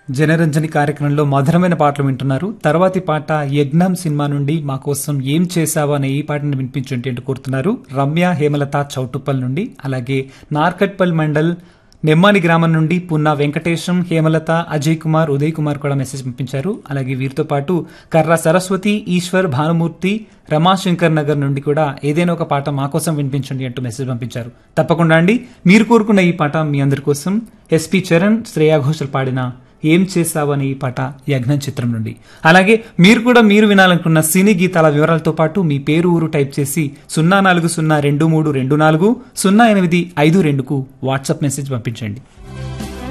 జనరంజని కార్యక్రమంలో మధురమైన పాటలు వింటున్నారు. తర్వాతి పాట యజ్ఞం సినిమా నుండి మా కోసం ఏం చేశావా అనే ఈ పాటను వినిపించండి అంటూ కోరుతున్నారు రమ్య హేమలత చౌటుప్పల్ నుండి. అలాగే నార్కట్పల్ మండల్ నెమ్మాని గ్రామం నుండి పున్నా వెంకటేశం, హేమలత, అజయ్ కుమార్, ఉదయ్ కుమార్ కూడా మెసేజ్ పంపించారు. అలాగే వీరితో పాటు కర్రా సరస్వతి, ఈశ్వర్, భానుమూర్తి, రమాశంకర్ నగర్ నుండి కూడా ఏదైనా ఒక పాట మా కోసం వినిపించండి అంటూ మెసేజ్ పంపించారు. తప్పకుండా అండి, మీరు కోరుకున్న ఈ పాట మీ అందరి కోసం ఎస్పి చరణ్, శ్రేయా ఘోషల్ పాడిన ఏం చేసావని ఈ పాట యజ్ఞం చిత్రం నుండి. అలాగే మీరు వినాలనుకున్న సినీ గీతాల వివరాలతో పాటు మీ పేరు ఊరు టైప్ చేసి 040232400852కు వాట్సాప్ మెసేజ్ పంపించండి.